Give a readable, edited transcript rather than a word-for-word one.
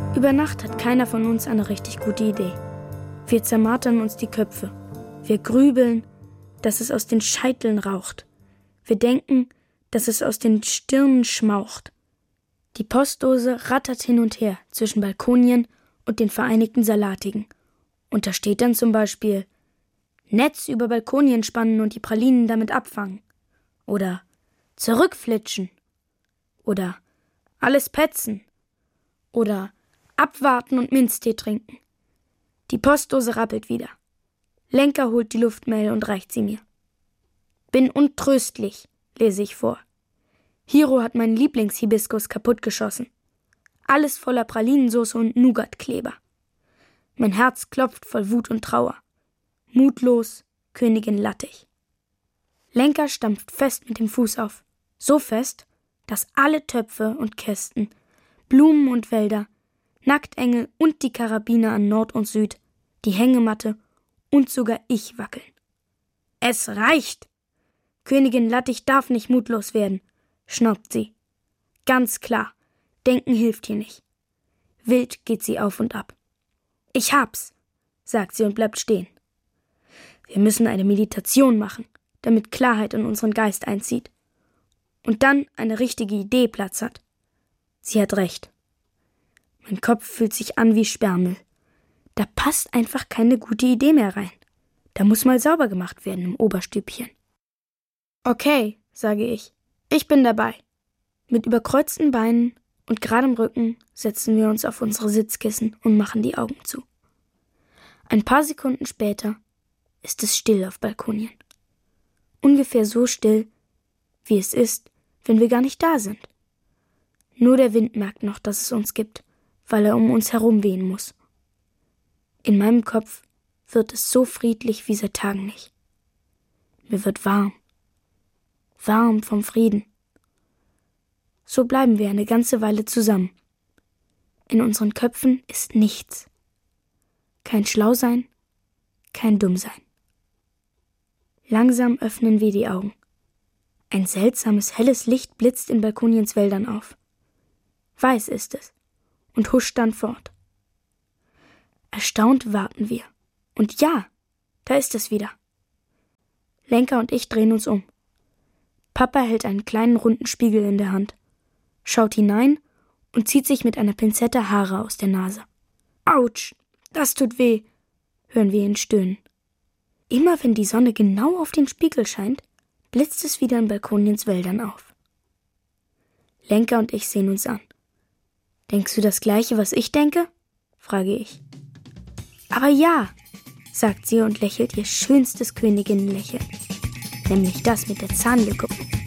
Über Nacht hat keiner von uns eine richtig gute Idee. Wir zermartern uns die Köpfe. Wir grübeln, dass es aus den Scheiteln raucht. Wir denken, dass es aus den Stirnen schmaucht. Die Postdose rattert hin und her zwischen Balkonien und den Vereinigten Salatigen. Und da steht dann zum Beispiel: Netz über Balkonien spannen und die Pralinen damit abfangen. Oder zurückflitschen. Oder alles petzen. Oder abwarten und Minztee trinken. Die Postdose rappelt wieder. Lenker holt die Luftmail und reicht sie mir. Bin untröstlich, lese ich vor. Hiro hat meinen Lieblingshibiskus kaputtgeschossen. Alles voller Pralinensauce und Nougatkleber. Mein Herz klopft voll Wut und Trauer. Mutlos, Königin Lattich. Lenker stampft fest mit dem Fuß auf. So fest, dass alle Töpfe und Kästen, Blumen und Wälder, Nacktengel und die Karabiner an Nord und Süd, die Hängematte und sogar ich wackeln. Es reicht! Königin Lattich darf nicht mutlos werden, schnaubt sie. Ganz klar, denken hilft hier nicht. Wild geht sie auf und ab. Ich hab's, sagt sie und bleibt stehen. Wir müssen eine Meditation machen, damit Klarheit in unseren Geist einzieht. Und dann eine richtige Idee Platz hat. Sie hat recht. Mein Kopf fühlt sich an wie Sperrmüll. Da passt einfach keine gute Idee mehr rein. Da muss mal sauber gemacht werden im Oberstübchen. Okay, sage ich. Ich bin dabei. Mit überkreuzten Beinen und geradem Rücken setzen wir uns auf unsere Sitzkissen und machen die Augen zu. Ein paar Sekunden später ist es still auf Balkonien. Ungefähr so still, wie es ist, wenn wir gar nicht da sind. Nur der Wind merkt noch, dass es uns gibt, weil er um uns herum wehen muss. In meinem Kopf wird es so friedlich wie seit Tagen nicht. Mir wird warm. Warm vom Frieden. So bleiben wir eine ganze Weile zusammen. In unseren Köpfen ist nichts. Kein Schlausein, kein Dummsein. Langsam öffnen wir die Augen. Ein seltsames, helles Licht blitzt in Balkoniens Wäldern auf. Weiß ist es und huscht dann fort. Erstaunt warten wir. Und ja, da ist es wieder. Lenker und ich drehen uns um. Papa hält einen kleinen runden Spiegel in der Hand, schaut hinein und zieht sich mit einer Pinzette Haare aus der Nase. Autsch, das tut weh, hören wir ihn stöhnen. Immer wenn die Sonne genau auf den Spiegel scheint, blitzt es wieder in Balkoniens Wäldern auf. Lenker und ich sehen uns an. Denkst du das Gleiche, was ich denke? Frage ich. Aber ja, sagt sie und lächelt ihr schönstes Königinnenlächeln. Nämlich das mit der Zahnlücke.